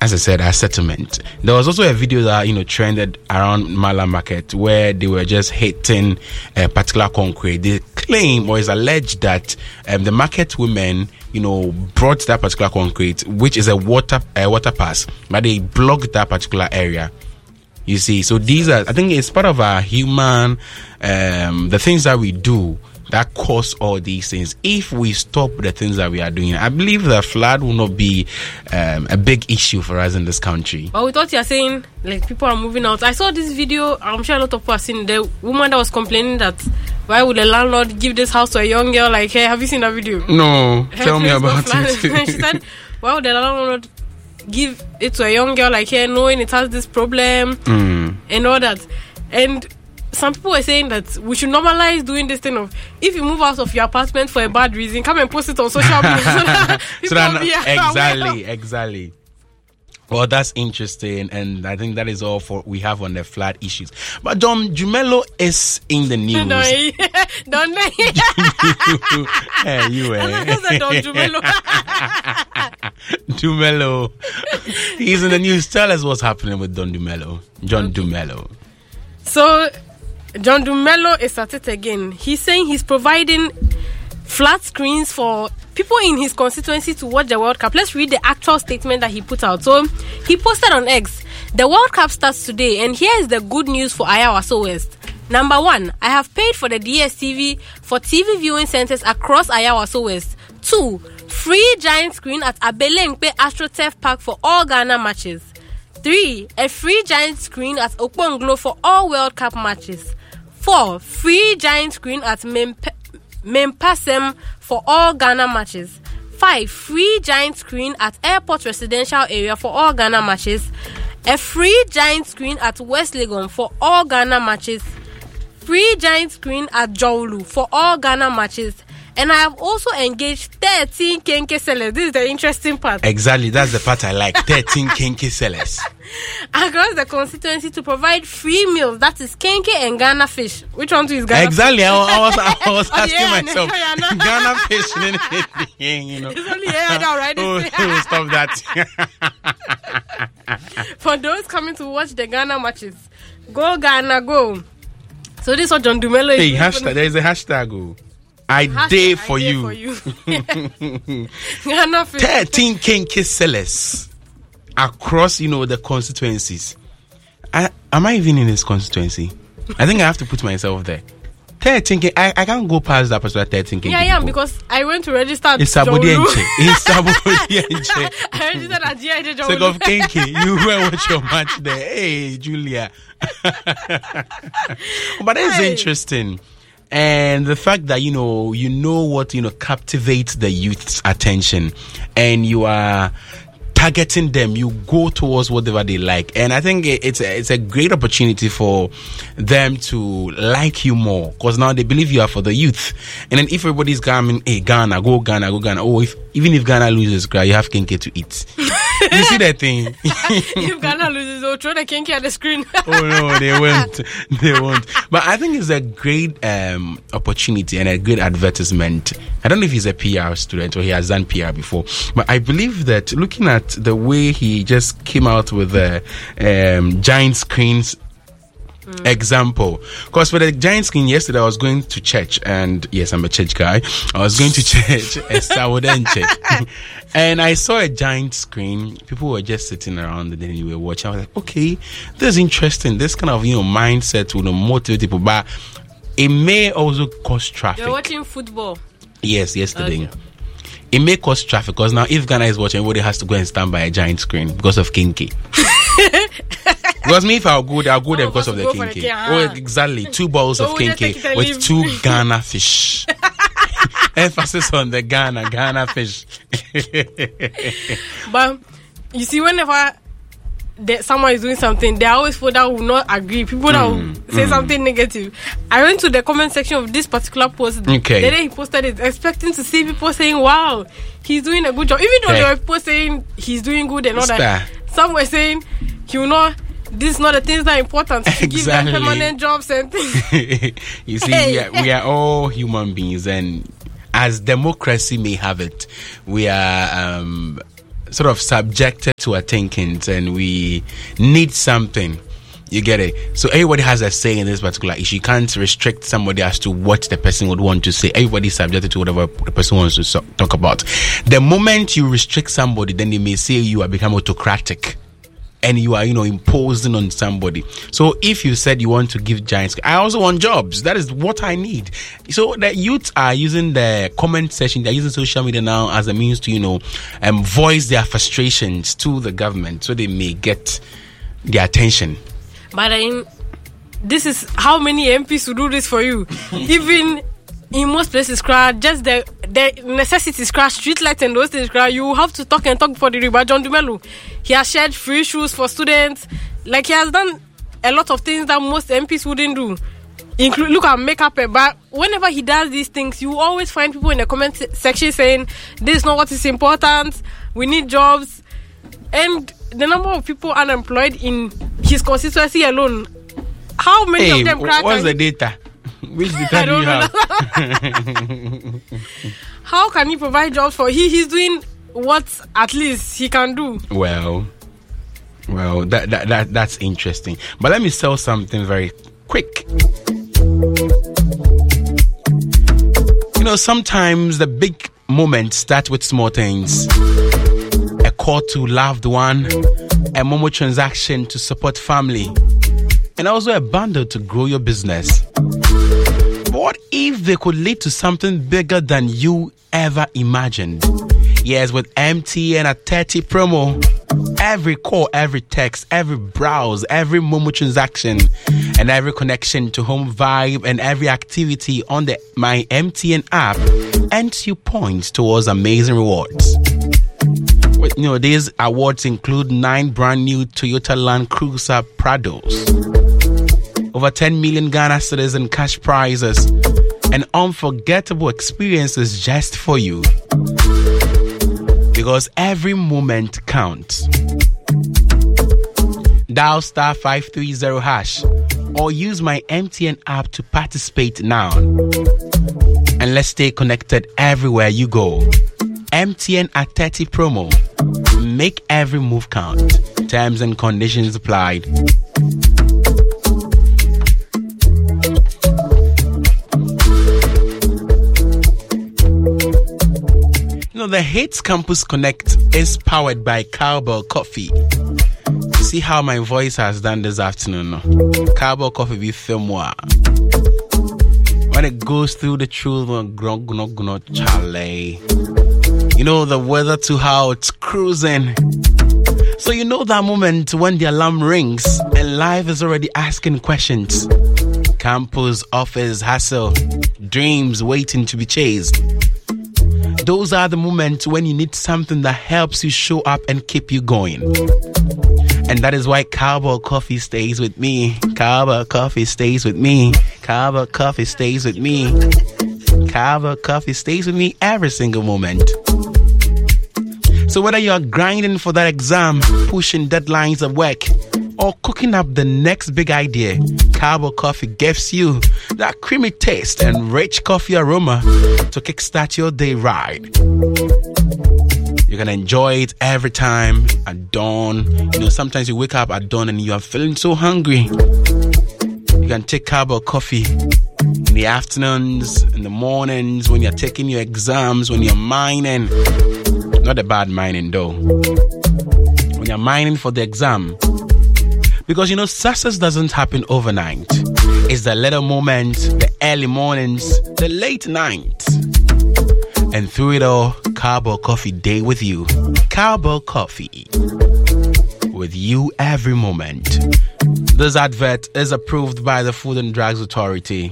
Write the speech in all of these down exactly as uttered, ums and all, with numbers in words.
as I said, our settlement. There was also a video that, you know, trended around Mala Market where they were just hitting a particular concrete. They claim or is alleged that um, the market women, you know, brought that particular concrete, which is a water a water pass, but they blocked that particular area. You see, so these are, I think it's part of our human, um, the things that we do that cause all these things. If we stop the things that we are doing, I believe the flood will not be um, a big issue for us in this country. But we thought you are saying like people are moving out. I saw this video. I'm sure a lot of people have seen the woman that was complaining that why would the landlord give this house to a young girl like her? Have you seen that video? No, Her tell me face about got it. flooded. She said, why would the landlord give it to a young girl like her, knowing it has this problem Mm. and all that? And some people were saying that we should normalize doing this thing of, if you move out of your apartment for a bad reason, come and post it on social media. so that people So that, will be exactly, aware. exactly. Well, that's interesting, and I think that is all for we have on the flood issues. But Don Jumelo is in the news. Don't they? Hey, you eh? Don Jumelo. Dumelo. He's in the news. Tell us what's happening with Don Dumelo. John Okay. Dumelo. So, John Dumelo is at it again. He's saying he's providing flat screens for people in his constituency to watch the World Cup. Let's read the actual statement that he put out. So, he posted on X, the World Cup starts today, and here is the good news for Ayawaso West. Number one, I have paid for the D S T V for T V viewing centers across Ayawaso West. Two, free giant screen at Abelenkpe AstroTurf Park for all Ghana matches. Three, a free giant screen at Okponglo for all World Cup matches. Four, free giant screen at Memp- Mempasem for all Ghana matches. Five, free giant screen at Airport Residential Area for all Ghana matches. A free giant screen at West Legon for all Ghana matches. Free giant screen at Jowlu for all Ghana matches. And I have also engaged thirteen Kenke sellers. This is the interesting part. Exactly, that's the part I like. thirteen Kenke sellers. Across the constituency to provide free meals. That is Kenke and Ghana fish. Which one is Ghana Exactly, I, I was, I was Oh, asking yeah, myself. yeah, no. Ghana fish and anything, you know. It's only yeah, now, right? oh, oh, stop that. For those coming to watch the Ghana matches, go Ghana, go. So this is what John Dumelo is Hey, doing. hashtag, there is a hashtag. Oh. I Hashtag, dare I for dare you. for you. Ghana fish. thirteen Kenke sellers across, you know, the constituencies. I, am I even in this constituency? I think I have to put myself there. thirteen K, I, I can't go past that particular thirteen K. Yeah, yeah, because I went to register at It's Sabodi Jowlu. Enche. It's Sabodi Enche. I registered at G I J Sake Jowlu. of Kenke, you go and watch your match there. Hey, Julia. But it's Hey. interesting. And the fact that, you know, you know what, you know, captivates the youth's attention, and you are targeting them, you go towards whatever they like. And I think it's a, it's a great opportunity for them to like you more, because now they believe you are for the youth. And then if everybody's coming, hey, Ghana, go Ghana, go Ghana. Oh, if even if Ghana loses, you have Kenke to eat. You see that thing? If Ghana loses, they'll throw the Kenke at the screen. Oh no, they won't. They won't. But I think it's a great um, opportunity and a great advertisement. I don't know if he's a P R student or he has done P R before, but I believe that looking at the way he just came out with the um, giant screens Mm. example, because for the giant screen yesterday, I was going to church, and yes, I'm a church guy. I was going to church, and I saw a giant screen. People were just sitting around and then you were watching. I was like, okay, this is interesting. This kind of, you know, mindset will motivate people, but it may also cause traffic. You're watching football. Yes, yesterday. Okay. It may cause traffic, because now if Ghana is watching, everybody has to go and stand by a giant screen because of Kenke. Because me, if I'll go there, I'll go there All because of of us the go for the Kenke. K, ah. Oh, exactly. Two balls So of we'll just take it Kenke and with leave. two Ghana fish. Emphasis on the Ghana, Ghana fish. But you see, whenever the, someone is doing something, there are always people that will not agree. People that will Mm, say mm. something negative. I went to the comment section of this particular post. Okay. The day he posted it, expecting to see people saying, wow, he's doing a good job. Even though Okay. there were people saying he's doing good and all that. Star. Some were saying, he will not, this is not the things that are important. To give them Exactly. permanent jobs and things. You see, we are, we are all human beings, and as democracy may have it, we are um, sort of subjected to our thinkings, and we need something. You get it? So everybody has a say in this particular issue. You can't restrict somebody as to what the person would want to say. Everybody's subjected to whatever the person wants to so- talk about. The moment you restrict somebody, then they may say you are becoming autocratic and you are, you know, imposing on somebody. So if you said you want to give giants, I also want jobs. That is what I need. So the youth are using the comment section, they're using social media now as a means to, you know, um, voice their frustrations to the government so they may get their attention. But in, this is how many M Ps will do this for you. Even in most places, just the the necessities, street lights and those things, you have to talk and talk for the river. John Dumelo, he has shared free shoes for students. Like, he has done a lot of things that most M Ps wouldn't do. Include, look at makeup. But whenever he does these things, you always find people in the comment section saying, this is not what is important. We need jobs. And the number of people unemployed in his constituency alone, how many hey, of them crack? What's the data? Which data do you have? How can he provide jobs for he? He's doing what at least he can do. Well, well, that, that that that's interesting. But let me sell something very quick. You know, sometimes the big moments start with small things. A call to loved one, a Momo transaction to support family, and also a bundle to grow your business. But what if they could lead to something bigger than you ever imagined? Yes, with M T N at thirty promo, every call, every text, every browse, every Momo transaction, and every connection to Home Vibe and every activity on the My M T N app earns you points towards amazing rewards. You know, these awards include nine brand new Toyota Land Cruiser Prados, over ten million Ghana cedis in cash prizes, and unforgettable experiences just for you. Because every moment counts. Dial star five three zero hash or use my M T N app to participate now. And let's stay connected everywhere you go. M T N at thirty promo. Make every move count. Terms and conditions applied. You know, the Hits Campus Connect is powered by Cowbell Coffee. See how my voice has done this afternoon. Cowbell Coffee with Filmoir. When it goes through the truth, Charlie. You know, the weather too hot, cruising. So you know that moment when the alarm rings and life is already asking questions. Campus, office, hustle, dreams waiting to be chased. Those are the moments when you need something that helps you show up and keep you going. And that is why Cowbell Coffee stays with me. Cowbell Coffee stays with me. Cowbell Coffee stays with me. Cowbell Coffee stays with me every single moment. So whether you are grinding for that exam, pushing deadlines at work, or cooking up the next big idea, Cowbell Coffee gives you that creamy taste and rich coffee aroma to kickstart your day right. You can enjoy it every time at dawn. You know, sometimes you wake up at dawn and you are feeling so hungry. You can take Cowbell Coffee in the afternoons, in the mornings, when you're taking your exams, when you're mining. Not a bad mining though. When you're mining for the exam. Because, you know, success doesn't happen overnight. It's the little moments, the early mornings, the late nights. And through it all, Cowbell Coffee day with you. Cowbell Coffee. With you every moment. This advert is approved by the Food and Drugs Authority.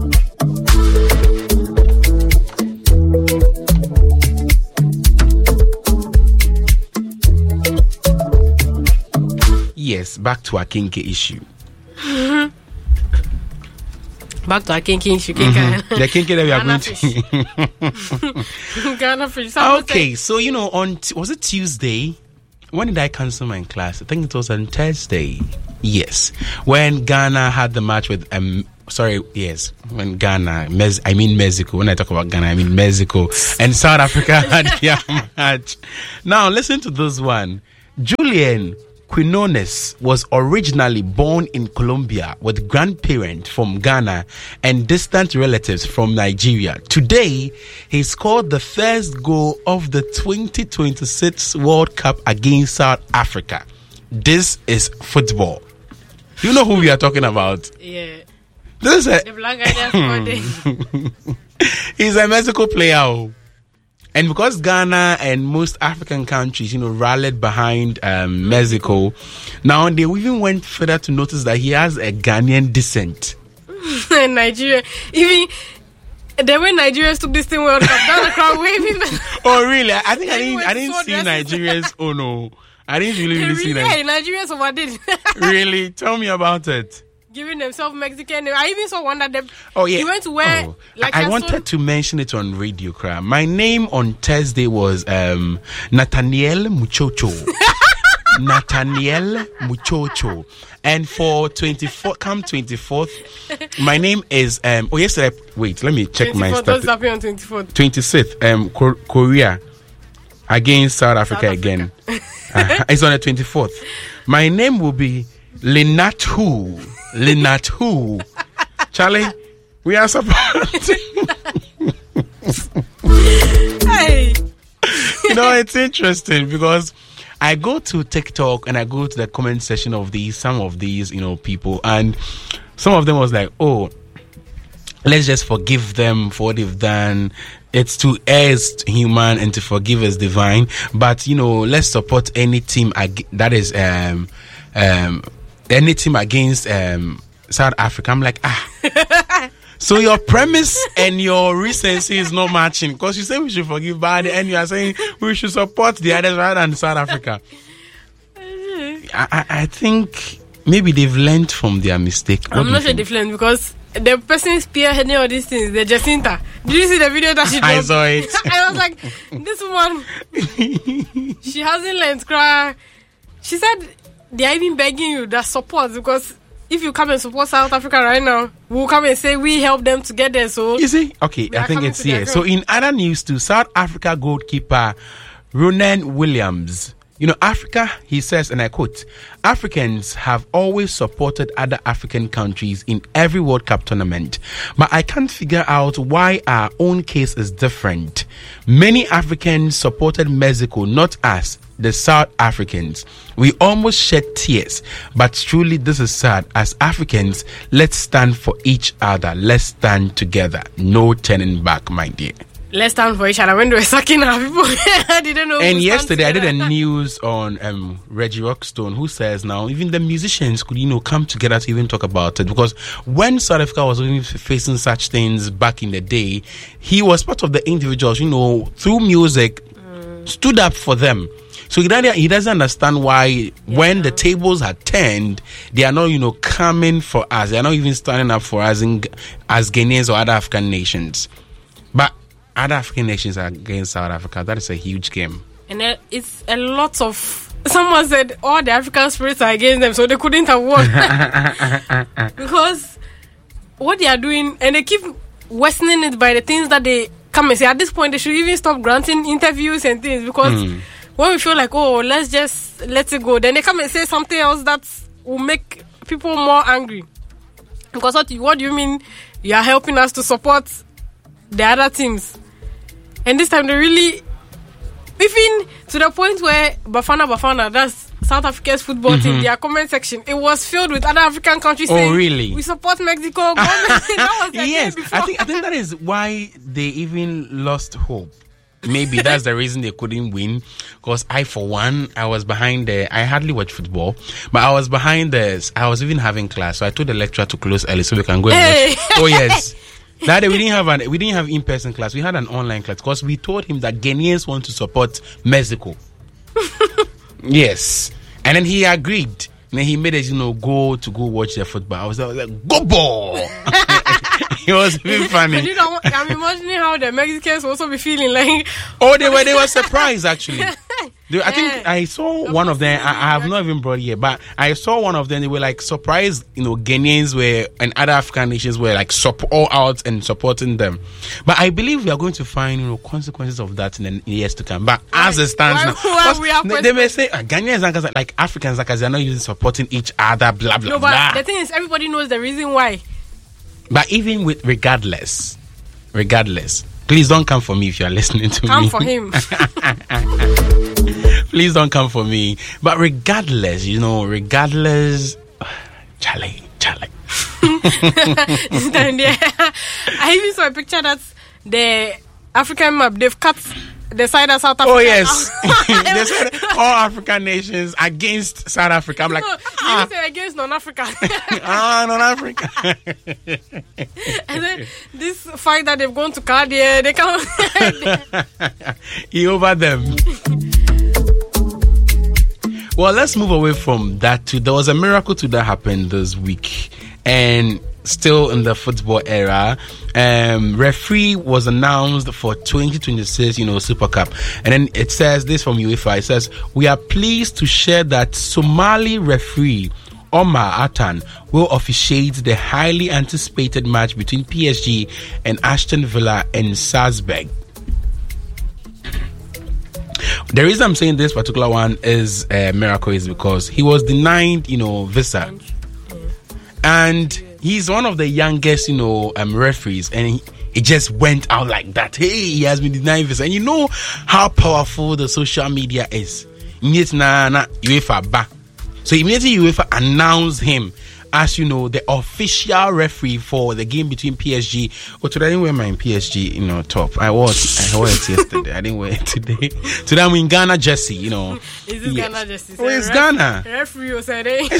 Yes, back to our kinky issue. Back to our kinky issue. Mm-hmm. The kinky that we are going to. Ghana fish. Okay, so you know, on t- was it Tuesday? When did I cancel my class? I think it was on Thursday. Yes, when Ghana had the match with um, sorry, yes, when Ghana, Mez, I mean Mexico. When I talk about Ghana, I mean Mexico and South Africa had their match. Now, listen to this one. Julian Quinones was originally born in Colombia with grandparents from Ghana and distant relatives from Nigeria. Today, he scored the first goal of the twenty twenty-six World Cup against South Africa. This is football. You know who we are talking about? Yeah. This is a, the black guy he's a Mexico player. And because Ghana and most African countries, you know, rallied behind um, Mexico, now they even went further to notice that he has a Ghanaian descent. Nigeria. Even the way Nigerians took this thing World Cup, down the crowd waving. Oh, really? I think I didn't, I didn't see Nigerians. Oh, no. I didn't really, really see that. Yeah, Nigerians overdid. Really? Tell me about it. Giving themselves Mexican. I even saw one that they, oh, yeah. he went to wear. Oh. Like I, I wanted to mention it on radio, crap. My name on Thursday was um, Nathaniel Muchocho. Nathaniel Muchocho. And for twenty-fourth, come twenty-fourth, my name is. Um, oh, yesterday. Wait, let me check my stuff. What's happening on twenty-fourth? twenty-sixth, um, Korea against South Africa, South Africa. again. uh, it's on the twenty-fourth. My name will be Linat Hu. Linat Hu. Charlie, we are supporting. Hey. You know, it's interesting because I go to TikTok and I go to the comment section of these, some of these, you know, people, and some of them was like, oh, let's just forgive them for what they've done. It's to err is human and to forgive is divine. But, you know, let's support any team ag- that is um um any team against um South Africa. I'm like, ah. So your premise and your recency is not matching because you say we should forgive bad and you are saying we should support the others rather than South Africa. I, I, I think maybe they've learned from their mistake. What I'm not sure they've learned because the person spearheading all these things, the Jacinta. Did you see the video that she dropped? I saw it. I was like, this one, she hasn't learned. Cry. She said they are even begging you that support because if you come and support South Africa right now, we'll come and say we help them to get there. So you see, okay, I think it's here. So in other news too, South Africa goalkeeper Ronan Williams. You know, Africa, he says, and I quote, Africans have always supported other African countries in every World Cup tournament, but I can't figure out why our own case is different. Many Africans supported Mexico, not us, the South Africans. We almost shed tears, but truly this is sad. As Africans, let's stand for each other. Let's stand together. No turning back, my dear. Let's stand for each other. When they were sucking our people, I didn't know. And yesterday, I did a news on um, Reggie Rockstone, who says now even the musicians could, you know, come together to even talk about it. Because when South Africa was even facing such things back in the day, he was part of the individuals, you know, through music, mm. stood up for them. So he doesn't, he doesn't understand why yeah. when the tables are turned, they are not, you know, coming for us. They are not even standing up for us in, as Ghanaians or other African nations. But other African nations are against South Africa. That is a huge game. And uh, it's a lot of... Someone said all the African spirits are against them, so they couldn't have won. Because what they are doing, and they keep worsening it by the things that they come and say. At this point, they should even stop granting interviews and things. Because mm. when we feel like, oh, let's just let it go, then they come and say something else that will make people more angry. Because what, what do you mean you are helping us to support the other teams? And this time they really, even to the point where Bafana Bafana, that's South Africa's football mm-hmm. team, their comment section, it was filled with other African countries oh, saying, really? we support Mexico. That was like yes, I think I think that is why they even lost hope. Maybe that's the reason they couldn't win. Because I, for one, I was behind the. I hardly watch football, but I was behind the. I was even having class, so I told the lecturer to close early so we can go and hey. watch. Oh yes. That day we didn't have an we didn't have in-person class. We had an online class because we told him that Ghanaians want to support Mexico. Yes, and then he agreed. And then he made us, you know, go to go watch the football. I was, I was like, go ball. It was really funny. You know, I'm imagining how the Mexicans also be feeling like. Oh, they were they were surprised actually. They, I think I saw Of one course of them. you I, I have not even brought it here, but I saw one of them. They were like surprised, you know, Ghanaians were and other African nations were like sup- all out and supporting them. But I believe we are going to find, you know, consequences of that in the years to come. But as it stands Why- now, why because we are they, they may say uh, Ghanaians and like Africans like they are not using supporting each other, blah blah No, but blah. the thing is, everybody knows the reason why. But even with regardless, regardless, please don't come for me if you are listening to Come me. for him. Please don't come for me. But regardless, you know, regardless, Charlie, Charlie. Stand there. I even saw a picture that's the African map. They've cut the side of South Africa. Oh yes, they said all African nations against South Africa. I'm like, No, ah, you say against non-Africa. ah, non Africa. And then this fight that they've gone to Cardiff, they can't. He over them. Well, let's move away from that too. There was a miracle too that happened this week, and still in the football era, um, referee was announced for twenty twenty-six, you know, Super Cup. And then it says this from UEFA. It says, "We are pleased to share that Somali referee Omar Atan will officiate the highly anticipated match between P S G and Aston Villa in Salzburg." The reason I'm saying this particular one is a miracle is because he was denied, you know, visa, and he's one of the youngest, you know, um, referees, and he, he just went out like that. Hey, he has been denied visa, and you know how powerful the social media is. Na na UEFA ba. So immediately UEFA announced him as, you know, the official referee for the game between P S G. Oh, today I didn't wear my P S G, you know, top. I was. I wore it yesterday. I didn't wear it today. Today I'm in Ghana jersey, you know. Is this Yes. Ghana jersey? Oh, it's Ref- Ghana. Referee was said, eh?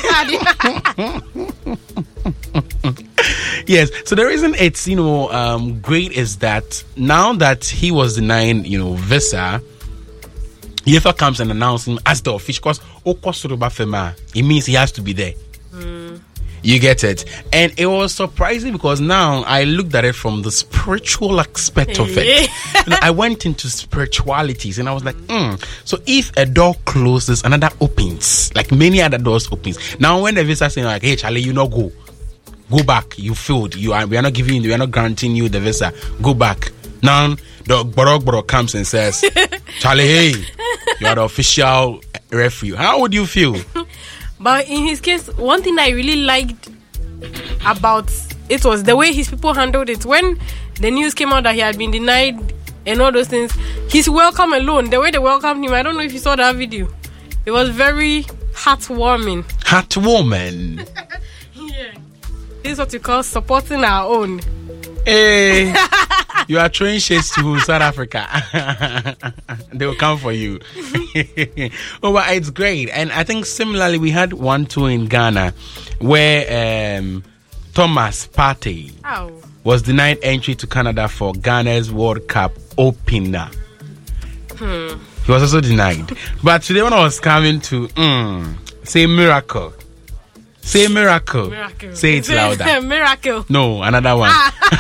Yes. So the reason it's, you know, um, great is that now that he was denying, you know, visa, UEFA comes and announces him as the official. Because it means he has to be there. You get it? And it was surprising because now I looked at it from the spiritual aspect of it. You know, I went into spiritualities and I was like, hmm. So if a door closes, another opens. Like many other doors opens. Now when the visa saying like, hey Charlie, you know go. Go back. You failed. You are we are not giving you we are not granting you the visa. Go back. Now the Borok Borok comes and says, Charlie, hey, you are the official referee. How would you feel? But in his case, one thing I really liked about it was the way his people handled it. When the news came out that he had been denied and all those things, his welcome alone, the way they welcomed him, I don't know if you saw that video. It was very heartwarming. Heartwarming. Yeah. This is what you call supporting our own. Hey, you are throwing shades to South Africa. They will come for you. Oh, but it's great. And I think similarly, we had one too in Ghana where um, Thomas Partey Ow. was denied entry to Canada for Ghana's World Cup opener. Hmm. He was also denied. But today when I was coming to mm, say miracle. Say miracle. Miracle. Say it louder. Miracle. No, another one.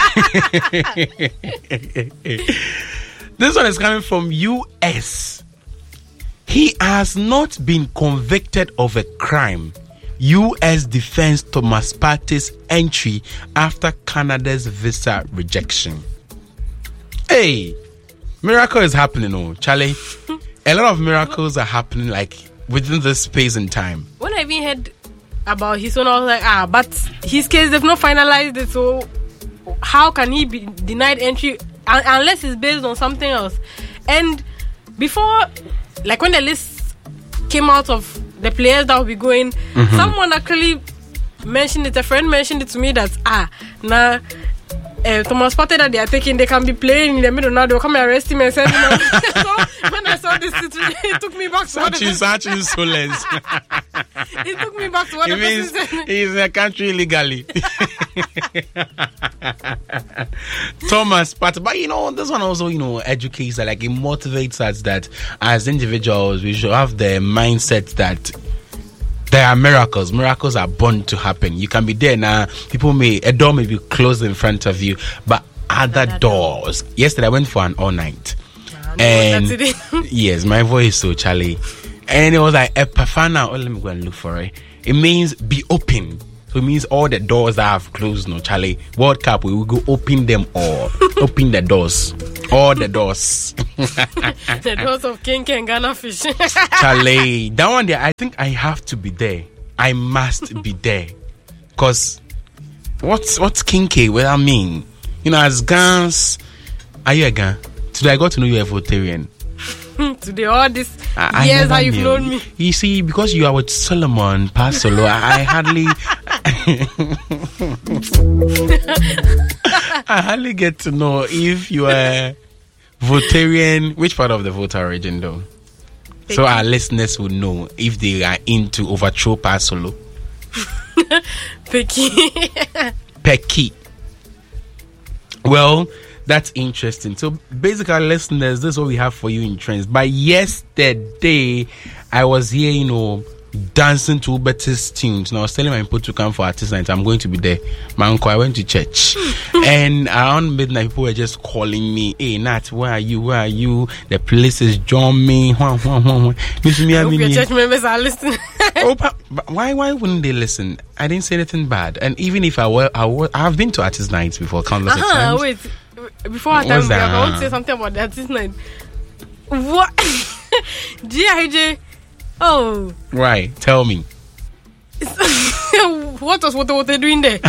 This one is coming from U S. He has not been convicted of a crime. U S defends Thomas Partey's entry after Canada's visa rejection. Hey, miracle is happening, oh, Charlie. A lot of miracles are happening like within this space and time. When I even heard about his own, I was like, ah, but his case, they've not finalized it, so how can he be denied entry un- unless it's based on something else? And before, like when the list came out of the players that will be going, mm-hmm. someone actually mentioned it, a friend mentioned it to me that, ah, now, uh, Thomas Partey that they are taking, they can be playing in the middle now, they'll come and arrest him and send him out. So when I saw this, it, it took me back to what Such is such is soulless. It took me back to what It the means person said. he's in a country illegally. Thomas Partey, but you know, this one also, you know, educates that, like it motivates us that as individuals we should have the mindset that there are miracles. Miracles are bound to happen. You can be there now. People may a door may be closed in front of you, but other doors. Yesterday I went for an all night. I know And that today. yes, my voice so Charlie. And it was like Epifana. Oh, let me go and look for it. It means be open. So it means all the doors that have closed, no, Charlie. World Cup, we will go open them all. Open the doors. All the doors. The doors of King and Ghana fish. Charlie, that one there, I think I have to be there. I must be there. Because what's what's kinky? What I mean? You know, as Gans, are you a Gan? Today I got to know you're a Voltarian. Today, all this I, years I that you've knew. known me. You see, because you are with Solomon, Pastor Solo, I, I hardly, I hardly get to know if you are Voltarian. Which part of the Volta region, though? Pecky. So our listeners will know if they are into overthrow Pastor Solo. Pecky. Pecky. Well, that's interesting. So basically, listeners, this is what we have for you in trends. But yesterday, I was here, you know, dancing to Ubertis tunes. And I was telling my people to come for artist night. I'm going to be there. My uncle, I went to church. And around midnight, people were just calling me, hey, Nat, where are you? Where are you? The place is John me. I hope your church members are listening. Oh, but, but why why wouldn't they listen? I didn't say anything bad. And even if I were, I were I've been to artist nights before, countless of Uh-huh, times. wait. Before our time, What's that? I want to say something about that this night. What? G I J. Oh. Right, tell me. What was what, what they doing there?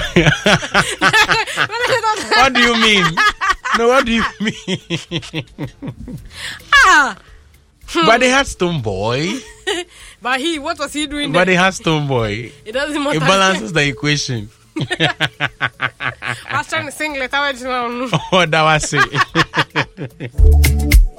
What do you mean? No, what do you mean? Ah. But they had Stone Boy. But he, what was he doing But there? they had Stone Boy. It doesn't matter. It balances the equation. I was trying to sing let I Oh, that was it.